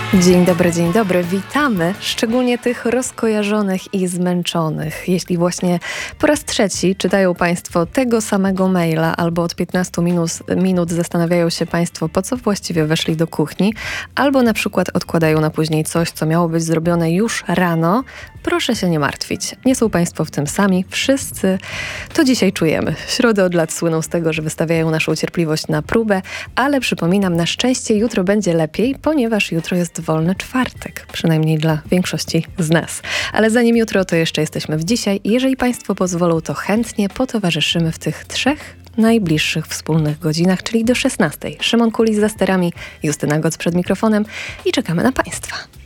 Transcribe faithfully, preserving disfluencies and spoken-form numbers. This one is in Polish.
Dzień dobry, dzień dobry. Witamy szczególnie tych rozkojarzonych i zmęczonych. Jeśli właśnie po raz trzeci czytają Państwo tego samego maila albo od piętnastu minut, minut zastanawiają się Państwo, po co właściwie weszli do kuchni, albo na przykład odkładają na później coś, co miało być zrobione już rano, proszę się nie martwić. Nie są Państwo w tym sami. Wszyscy to dzisiaj czujemy. Środy od lat słyną z tego, że wystawiają naszą cierpliwość na próbę, ale przypominam, na szczęście jutro będzie lepiej, ponieważ jutro jest wolny czwartek, przynajmniej dla większości z nas. Ale zanim jutro, to jeszcze jesteśmy w dzisiaj i jeżeli Państwo pozwolą, to chętnie potowarzyszymy w tych trzech najbliższych wspólnych godzinach, czyli do szesnastej. Szymon Kulis za sterami, Justyna Goc przed mikrofonem i czekamy na Państwa.